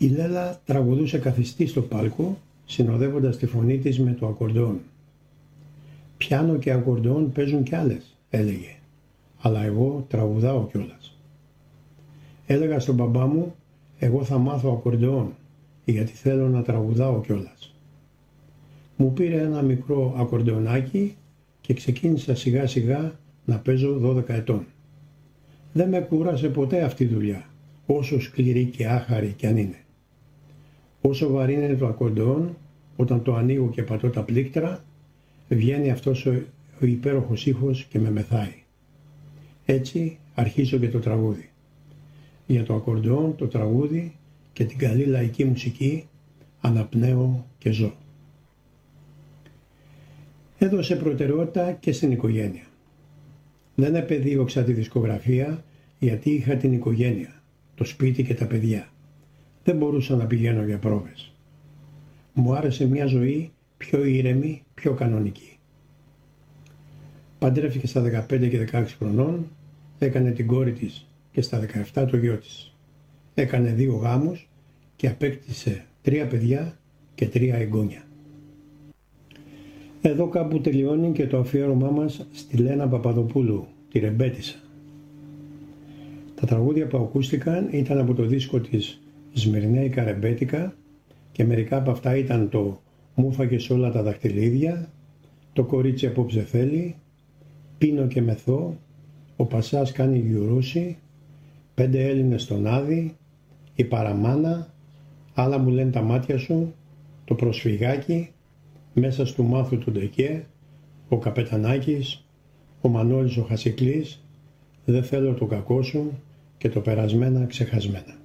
Η Λέλα τραγουδούσε καθιστή στο πάλκο, συνοδεύοντας τη φωνή της με το ακορντεόν. «Πιάνο και ακορντεόν παίζουν κι άλλες», έλεγε, «αλλά εγώ τραγουδάω κιόλας». Έλεγα στον μπαμπά μου, «Εγώ θα μάθω ακορντεόν, γιατί θέλω να τραγουδάω κιόλας». Μου πήρε ένα μικρό ακορντεονάκι και ξεκίνησα σιγά σιγά να παίζω 12 ετών. Δεν με κούρασε ποτέ αυτή η δουλειά, όσο σκληρή και άχαρη κι αν είναι. Όσο βαρύ είναι το ακορντεόν, όταν το ανοίγω και πατώ τα πλήκτρα, βγαίνει αυτός ο υπέροχος ήχος και με μεθάει. Έτσι αρχίζω και το τραγούδι. Για το ακορντεόν, το τραγούδι και την καλή λαϊκή μουσική αναπνέω και ζω. Έδωσε προτεραιότητα και στην οικογένεια. Δεν επεδίωξα τη δισκογραφία γιατί είχα την οικογένεια, το σπίτι και τα παιδιά. Δεν μπορούσα να πηγαίνω για πρόβες. Μου άρεσε μια ζωή πιο ήρεμη, πιο κανονική. Παντρεύτηκε στα 15 και 16 χρονών, έκανε την κόρη της και στα 17 το γιο της. Έκανε 2 γάμους και απέκτησε 3 παιδιά και 3 εγγόνια. Εδώ κάπου τελειώνει και το αφιέρωμά μας στη Λένα Παπαδοπούλου, τη Ρεμπέτισσα. Τα τραγούδια που ακούστηκαν ήταν από το δίσκο της Σμυρνέικα Ρεμπέτικα και μερικά από αυτά ήταν το «Μου φάγες όλα τα δαχτυλίδια», «Το κορίτσι απόψε θέλει», «Πίνω και μεθώ», «Ο Πασάς κάνει γιουρούσι», «5 Έλληνες στον Άδη», «Η Παραμάνα», «Άλλα μου λένε τα μάτια σου», «Το Προσφυγάκι», «Μέσα στου μάθου του Ντεκέ», «Ο Καπετανάκης», «Ο Μανώλης ο Χασικλής», «Δεν θέλω το κακό σου» και «Το περασμένα ξεχασμένα».